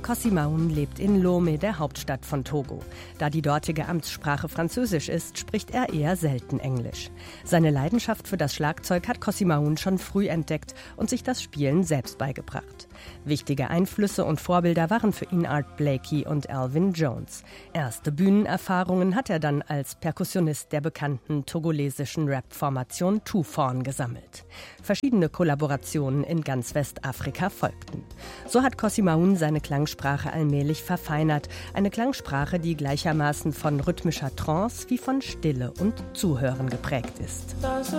Kossi Maun lebt in Lomé, der Hauptstadt von Togo. Da die dortige Amtssprache Französisch ist, spricht er eher selten Englisch. Seine Leidenschaft für das Schlagzeug hat Kossi Maun schon früh entdeckt und sich das Spielen selbst beigebracht. Wichtige Einflüsse und Vorbilder waren für ihn Art Blakey und Elvin Jones. Erste Bühnenerfahrungen hat er dann als Perkussionist der bekannten togolesischen Rap-Formation Tufawn gesammelt. Verschiedene Kollaborationen in ganz Westafrika folgten. So hat Kossi Maun seine Klangsprache allmählich verfeinert. Eine Klangsprache, die gleichermaßen von rhythmischer Trance wie von Stille und Zuhören geprägt ist.